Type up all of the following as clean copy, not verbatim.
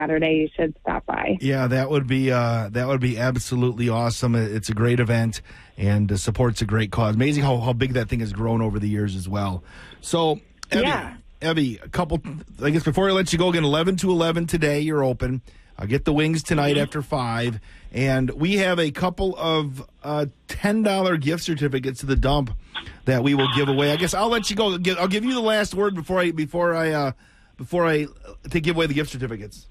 Saturday, you should stop by. Yeah, that would be absolutely awesome. It's a great event and supports a great cause. Amazing how big that thing has grown over the years as well. So, Evie, a couple, I guess before I let you go again, 11 to 11 today, you're open. I'll get the wings tonight after 5. And we have a couple of $10 gift certificates to the Dump that we will give away. I guess I'll let you go. I'll give you the last word before I give away the gift certificates.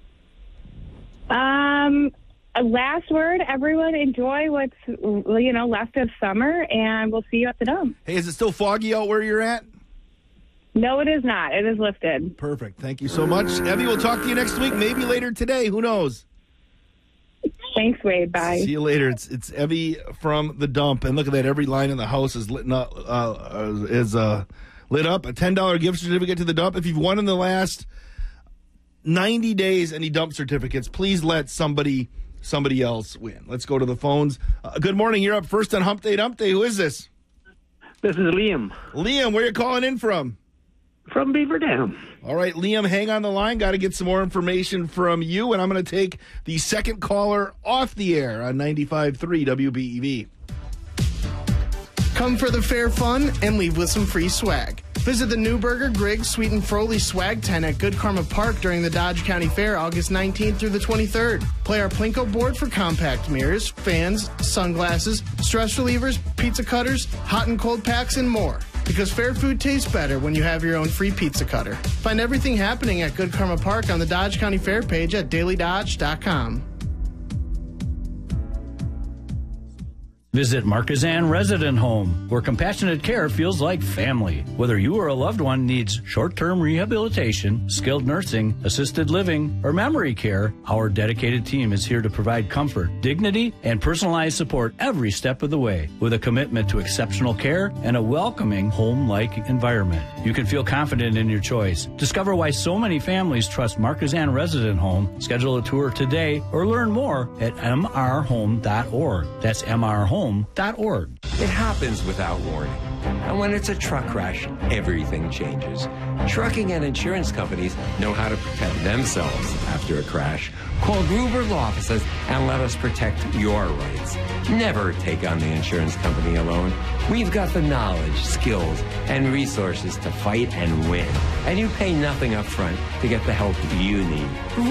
Last word, everyone enjoy what's left of summer, and we'll see you at the Dump. Hey, is it still foggy out where you're at? No, it is not. It is lifted. Perfect. Thank you so much. Evie, we'll talk to you next week, maybe later today. Who knows? Thanks, Wade. Bye. See you later. It's Evie from the Dump. And look at that. Every line in the house is lit up. Lit up. A $10 gift certificate to the Dump. If you've won in the last 90 days any Dump certificates, please let somebody else win. Let's go to the phones. Good morning. You're up first on Hump Day Dump Day. Who is this? This is Liam. Liam, where are you calling in from? From Beaver Dam. All right, Liam, hang on the line. Got to get some more information from you, and I'm going to take the second caller off the air on 95.3 WBEV. Come for the fair fun and leave with some free swag. Visit the Newburger, Griggs, Sweet and Froley swag tent at Good Karma Park during the Dodge County Fair August 19th through the 23rd. Play our Plinko board for compact mirrors, fans, sunglasses, stress relievers, pizza cutters, hot and cold packs, and more. Because fair food tastes better when you have your own free pizza cutter. Find everything happening at Good Karma Park on the Dodge County Fair page at dailydodge.com. Visit Marquezan Resident Home, where compassionate care feels like family. Whether you or a loved one needs short-term rehabilitation, skilled nursing, assisted living, or memory care, our dedicated team is here to provide comfort, dignity, and personalized support every step of the way, with a commitment to exceptional care and a welcoming, home-like environment. You can feel confident in your choice. Discover why so many families trust Marquezan Resident Home. Schedule a tour today or learn more at mrhome.org. That's mrhome.org. It happens without warning. And when it's a truck crash, everything changes. Trucking and insurance companies know how to protect themselves after a crash. Call Gruber Law Offices and let us protect your rights. Never take on the insurance company alone. We've got the knowledge, skills, and resources to fight and win. And you pay nothing up front to get the help you need.